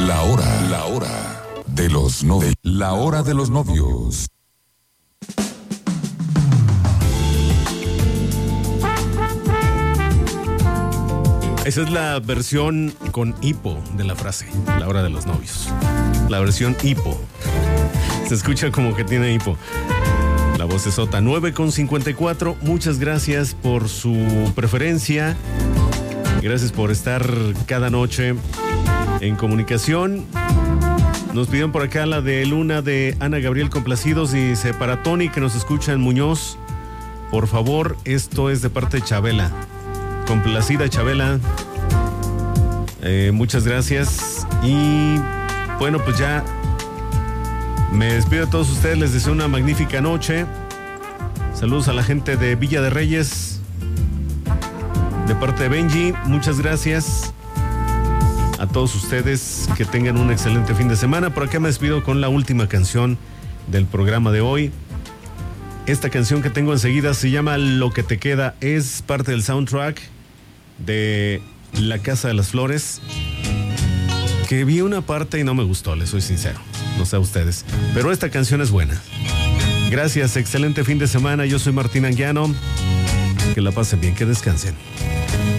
La hora de los novios. La hora de los novios. Esa es la versión con hipo de la frase, la hora de los novios. La versión hipo. Se escucha como que tiene hipo. La voz es sota 9:54. Muchas gracias por su preferencia. Gracias por estar cada noche en comunicación. Nos pidieron por acá la de Luna de Ana Gabriel Complacidos y dice para Tony que nos escucha en Muñoz. Por favor, esto es de parte de Chabela. Complacida Chabela. Muchas gracias. Y bueno, pues ya me despido de todos ustedes. Les deseo una magnífica noche. Saludos a la gente de Villa de Reyes. De parte de Benji, muchas gracias. A todos ustedes que tengan un excelente fin de semana. Por acá me despido con la última canción del programa de hoy. Esta canción que tengo enseguida se llama Lo que te queda. Es parte del soundtrack de La Casa de las Flores, que vi una parte y no me gustó, les soy sincero, no sé a ustedes, pero esta canción es buena. Gracias, excelente fin de semana. Yo soy Martín Anguiano. Que la pasen bien, que descansen.